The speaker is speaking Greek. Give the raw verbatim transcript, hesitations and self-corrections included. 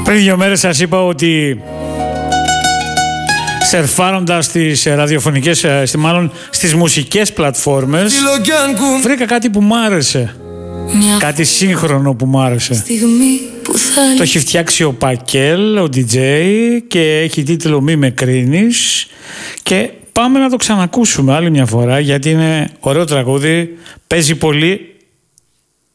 Πριν δύο μέρες σας είπα ότι σερφάροντας στις ραδιοφωνικές, μάλλον στις μουσικές πλατφόρμες, βρήκα κάτι που μ' άρεσε. Κάτι σύγχρονο που μ' άρεσε. Το έχει φτιάξει ο Πακέλ, ο ντι τζέι, και έχει τίτλο «Μη με κρίνεις». Και πάμε να το ξανακούσουμε άλλη μια φορά, γιατί είναι ωραίο τραγούδι, παίζει πολύ